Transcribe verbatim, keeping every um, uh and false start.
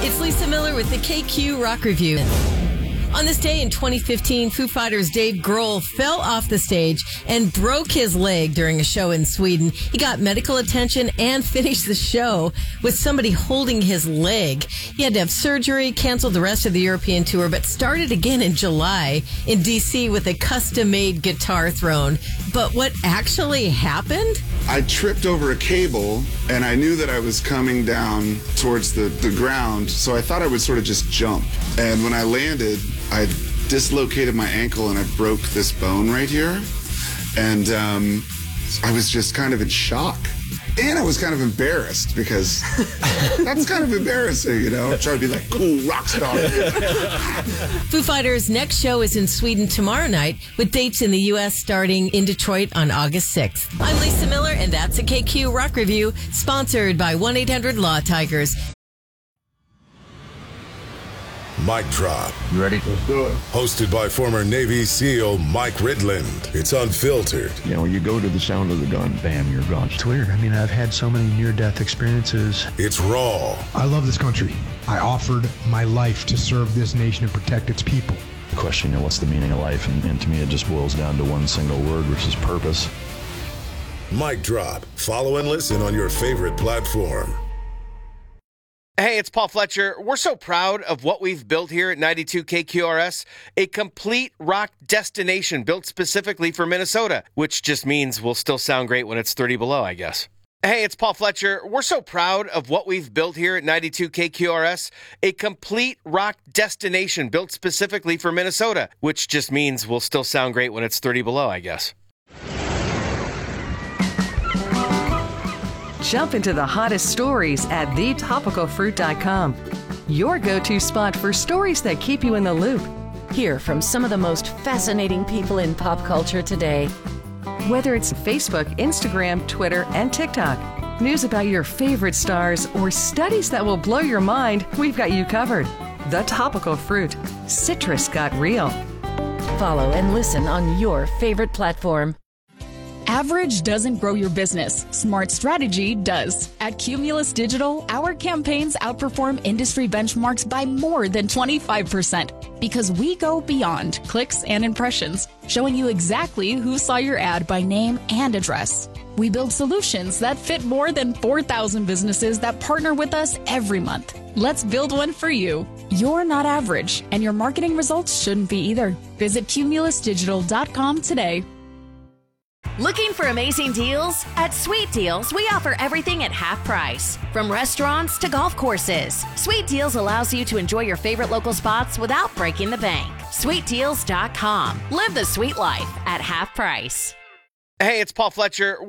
It's Lisa Miller with the K Q Rock Review. On this day in twenty fifteen, Foo Fighters' Dave Grohl fell off the stage and broke his leg during a show in Sweden. He got medical attention and finished the show with somebody holding his leg. He had to have surgery, canceled the rest of the European tour, but started again in July in D C with a custom-made guitar throne. But what actually happened? I tripped over a cable, and I knew that I was coming down towards the, the ground, so I thought I would sort of just jump. And when I landed, I dislocated my ankle and I broke this bone right here. And um, I was just kind of in shock. And I was kind of embarrassed because that's kind of embarrassing, you know, trying to be like cool rock star. Foo Fighters' next show is in Sweden tomorrow night with dates in the U S starting in Detroit on August sixth. I'm Lisa Miller, and that's a K Q Rock Review, sponsored by one eight hundred Law Tigers. Mic Drop. You ready? Let's do it. Hosted by former Navy SEAL Mike Ridland. It's unfiltered. You know, you go to the sound of the gun, bam, you're gone. It's weird. I mean, I've had so many near-death experiences. It's raw. I love this country. I offered my life to serve this nation and protect its people. The question, you know, what's the meaning of life? And, and to me, it just boils down to one single word, which is purpose. Mic Drop. Follow and listen on your favorite platform. Hey, it's Paul Fletcher. We're so proud of what we've built here at ninety-two K Q R S, a complete rock destination built specifically for Minnesota, which just means we'll still sound great when it's thirty below, I guess. Hey, it's Paul Fletcher. We're so proud of what we've built here at ninety-two K Q R S, a complete rock destination built specifically for Minnesota, which just means we'll still sound great when it's thirty below, I guess. Jump into the hottest stories at the topical fruit dot com. Your go-to spot for stories that keep you in the loop. Hear from some of the most fascinating people in pop culture today. Whether it's Facebook, Instagram, Twitter, and TikTok, news about your favorite stars, or studies that will blow your mind, we've got you covered. The Topical Fruit. Citrus got real. Follow and listen on your favorite platform. Average doesn't grow your business. Smart strategy does. At Cumulus Digital, our campaigns outperform industry benchmarks by more than twenty-five percent because we go beyond clicks and impressions, showing you exactly who saw your ad by name and address. We build solutions that fit more than four thousand businesses that partner with us every month. Let's build one for you. You're not average, and your marketing results shouldn't be either. Visit cumulus digital dot com today. Looking for amazing deals? At Sweet Deals, we offer everything at half price. From restaurants to golf courses, Sweet Deals allows you to enjoy your favorite local spots without breaking the bank. sweet deals dot com. Live the sweet life at half price. Hey, it's Paul Fletcher.